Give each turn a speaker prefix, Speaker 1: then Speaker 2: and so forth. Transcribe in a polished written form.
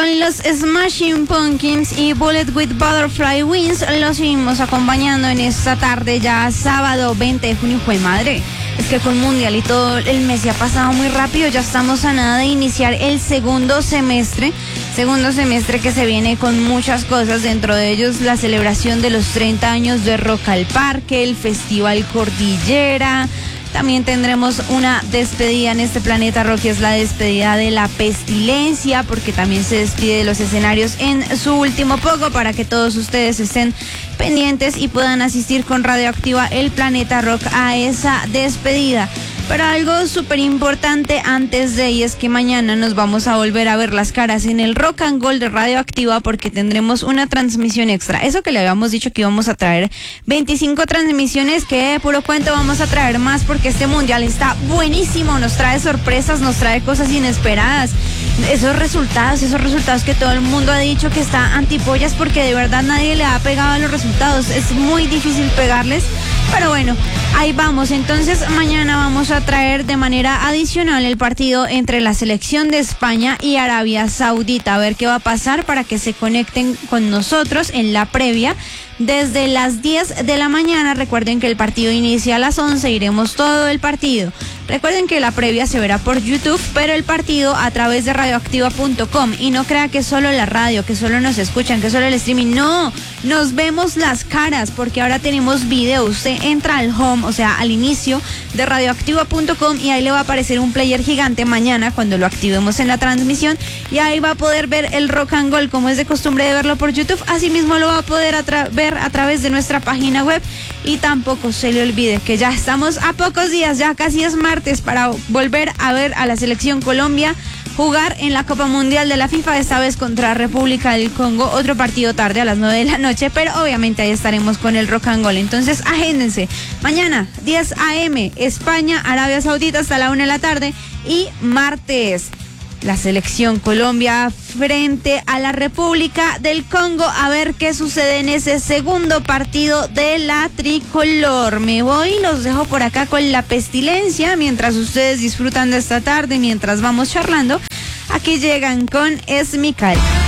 Speaker 1: Con los Smashing Pumpkins y Bullet with Butterfly Wings los seguimos acompañando en esta tarde ya sábado 20 de junio. Fue madre, es que con Mundial y todo el mes se ha pasado muy rápido. Ya estamos a nada de iniciar el segundo semestre que se viene con muchas cosas, dentro de ellos la celebración de los 30 años de Rock al Parque, el Festival Cordillera. También tendremos una despedida en este Planeta Rock, que es la despedida de La Pestilencia, porque también se despide de los escenarios en su último poco, para que todos ustedes estén pendientes y puedan asistir con Radioactiva el Planeta Rock a esa despedida. Pero algo súper importante antes de, y es que mañana nos vamos a volver a ver las caras en el Rock and Gold de Radioactiva, porque tendremos una transmisión extra. Eso que le habíamos dicho que íbamos a traer 25 transmisiones, que de puro cuento vamos a traer más, porque este Mundial está buenísimo, nos trae sorpresas, nos trae cosas inesperadas. Esos resultados que todo el mundo ha dicho que está antipollas, porque de verdad nadie le ha pegado a los resultados. Es muy difícil pegarles, pero bueno, ahí vamos. Entonces mañana vamos a traer de manera adicional el partido entre la selección de España y Arabia Saudita. A ver qué va a pasar, para que se conecten con nosotros en la previa desde las 10 de la mañana. Recuerden que el partido inicia a las 11, iremos todo el partido. Recuerden que la previa se verá por YouTube, pero el partido a través de radioactiva.com. Y no crea que solo la radio, que solo nos escuchan, que solo el streaming. No, nos vemos las caras, porque ahora tenemos video. Usted entra al home, o sea, al inicio de radioactiva.com, y ahí le va a aparecer un player gigante mañana cuando lo activemos en la transmisión, y ahí va a poder ver el Rock and Gold, como es de costumbre de verlo por YouTube. Asimismo lo va a poder ver a través de nuestra página web. Y tampoco se le olvide que ya estamos a pocos días, ya casi es martes, para volver a ver a la selección Colombia jugar en la Copa Mundial de la FIFA, esta vez contra República del Congo. Otro partido tarde a las 9 de la noche, pero obviamente ahí estaremos con el Rock and Gold. Entonces agéndense, mañana 10 a.m. España, Arabia Saudita hasta la 1 de la tarde, y martes la selección Colombia frente a la República del Congo. A ver qué sucede en ese segundo partido de la tricolor. Me voy, los dejo por acá con La Pestilencia, mientras ustedes disfrutan de esta tarde, mientras vamos charlando. Aquí llegan con Esmical.